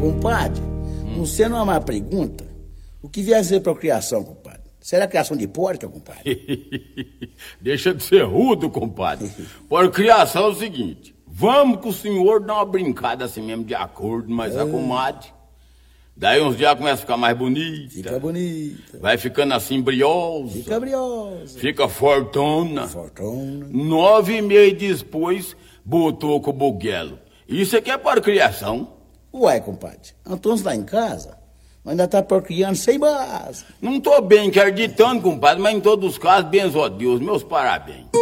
Compadre, você não é uma pergunta? O que vier a ser procriação, compadre? Será criação de porca, compadre? Deixa de ser rudo, compadre. Procriação é o seguinte: vamos com o senhor dar uma brincada assim mesmo de acordo, mas a comadre. Daí uns dias começa a ficar mais bonita. Fica bonita. Vai ficando assim briosa. Fica briosa. Fica fortuna. Fortuna. 9 meses depois, botou com o buguelo. Isso aqui é procriação. Ué, compadre, Antônio tá em casa, mas ainda tá procriando sem base. Não tô bem acreditando, compadre, mas em todos os casos, benzo a Deus, meus parabéns.